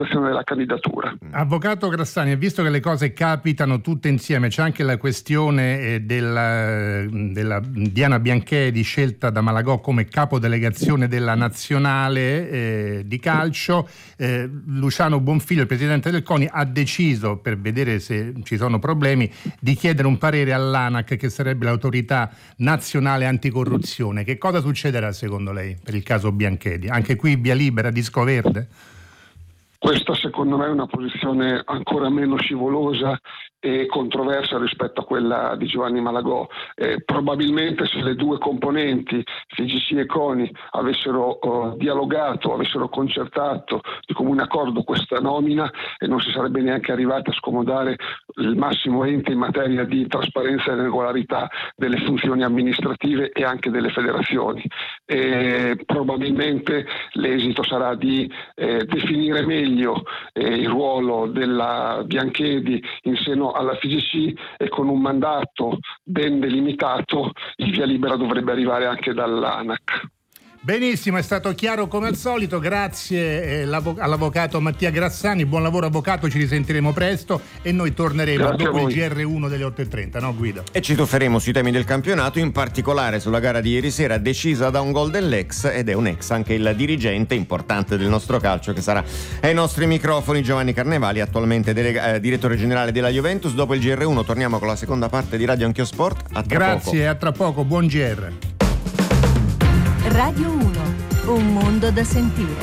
della candidatura. Avvocato Grassani, visto che le cose capitano tutte insieme, c'è anche la questione della Diana Bianchedi scelta da Malagò come capodelegazione della nazionale di calcio. Luciano Bonfiglio, il presidente del CONI, ha deciso, per vedere se ci sono problemi, di chiedere un parere all'ANAC, che sarebbe l'autorità nazionale anticorruzione. Che cosa succederà secondo lei per il caso Bianchedi? Anche qui via libera, disco verde? Questa secondo me è una posizione ancora meno scivolosa e controversa rispetto a quella di Giovanni Malagò. Probabilmente se le due componenti, FIGC e CONI, avessero dialogato, avessero concertato di comune accordo questa nomina, e non si sarebbe neanche arrivati a scomodare il massimo ente in materia di trasparenza e regolarità delle funzioni amministrative e anche delle federazioni. Probabilmente l'esito sarà di definire meglio il ruolo della Bianchedi in seno alla FIGC, e con un mandato ben delimitato il via libera dovrebbe arrivare anche dall'ANAC. Benissimo, è stato chiaro come al solito, grazie all'avvocato Mattia Grassani. Buon lavoro avvocato, ci risentiremo presto e noi torneremo dopo il GR1 delle 8.30, no Guido? E ci tufferemo sui temi del campionato, in particolare sulla gara di ieri sera decisa da un gol dell'ex, ed è un ex anche il dirigente importante del nostro calcio che sarà ai nostri microfoni, Giovanni Carnevali, attualmente direttore generale della Juventus. Dopo il GR1 torniamo con la seconda parte di Radio Anch'io Sport. Grazie, a tra poco, buon GR. Radio 1, un mondo da sentire.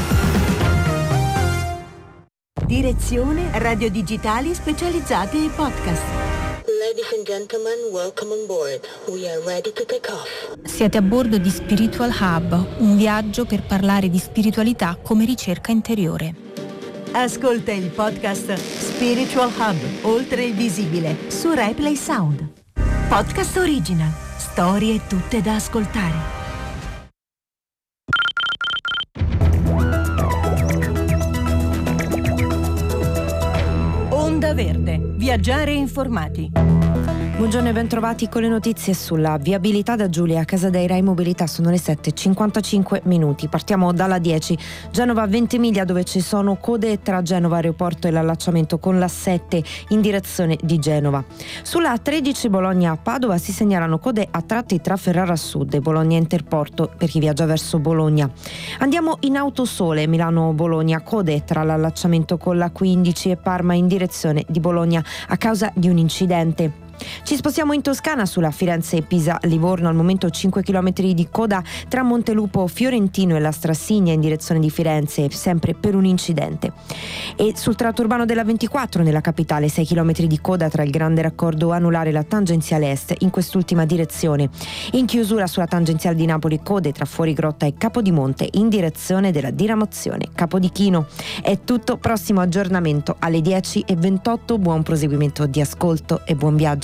Direzione Radio Digitali Specializzate e Podcast. Ladies and gentlemen, welcome on board. We are ready to take off. Siete a bordo di Spiritual Hub, un viaggio per parlare di spiritualità come ricerca interiore. Ascolta il podcast Spiritual Hub, oltre il visibile, su Replay Sound. Podcast original, storie tutte da ascoltare. Onda Verde, viaggiare informati. Buongiorno e bentrovati con le notizie sulla viabilità da Giulia Casadeira. Mobilità sono le 7:55 minuti. Partiamo dalla 10, Genova Ventimiglia, dove ci sono code tra Genova Aeroporto e l'allacciamento con la 7 in direzione di Genova. Sulla 13 Bologna Padova si segnalano code a tratti tra Ferrara Sud e Bologna Interporto per chi viaggia verso Bologna. Andiamo in Autosole, Milano Bologna, code tra l'allacciamento con la 15 e Parma in direzione di Bologna a causa di un incidente. Ci spostiamo in Toscana sulla Firenze-Pisa-Livorno, al momento 5 km di coda tra Montelupo Fiorentino e la Strassigna in direzione di Firenze, sempre per un incidente. E sul tratto urbano della 24 nella capitale 6 km di coda tra il Grande Raccordo Anulare e la tangenziale est in quest'ultima direzione. In chiusura sulla tangenziale di Napoli code tra Fuorigrotta e Capodimonte in direzione della diramazione Capodichino. È tutto, prossimo aggiornamento alle 10:28. Buon proseguimento di ascolto e buon viaggio.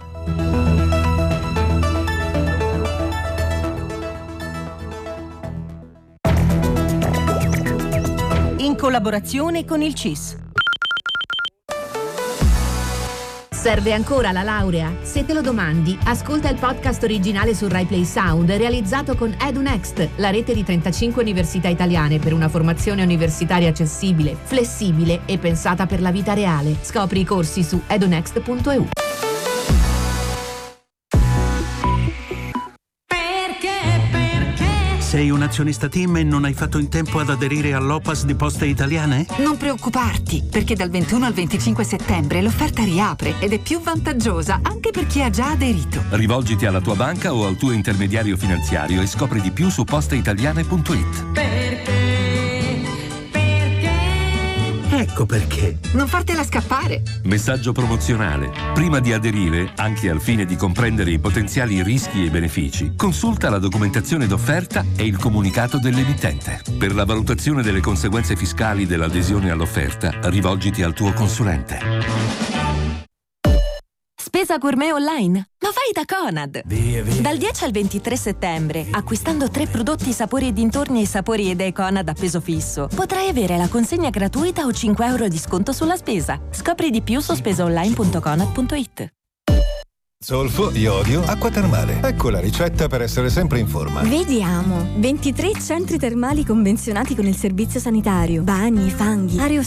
In collaborazione con il CIS. Serve ancora la laurea? Se te lo domandi, ascolta il podcast originale su RaiPlay Sound realizzato con EduNext, la rete di 35 università italiane per una formazione universitaria accessibile, flessibile e pensata per la vita reale. Scopri i corsi su edunext.eu. Sei un azionista TIM e non hai fatto in tempo ad aderire all'OPAS di Poste Italiane? Non preoccuparti, perché dal 21 al 25 settembre l'offerta riapre ed è più vantaggiosa anche per chi ha già aderito. Rivolgiti alla tua banca o al tuo intermediario finanziario e scopri di più su posteitaliane.it. Ecco perché. Non fartela scappare. Messaggio promozionale. Prima di aderire, anche al fine di comprendere i potenziali rischi e benefici, consulta la documentazione d'offerta e il comunicato dell'emittente. Per la valutazione delle conseguenze fiscali dell'adesione all'offerta, rivolgiti al tuo consulente. Spesa gourmet online? Lo fai da Conad! Via. Dal 10 al 23 settembre, acquistando 3 prodotti sapori e dintorni e sapori idee Conad a peso fisso, potrai avere la consegna gratuita o 5 euro di sconto sulla spesa. Scopri di più su spesaonline.conad.it. Zolfo, iodio, acqua termale. Ecco la ricetta per essere sempre in forma. Vediamo. 23 centri termali convenzionati con il servizio sanitario. Bagni, fanghi,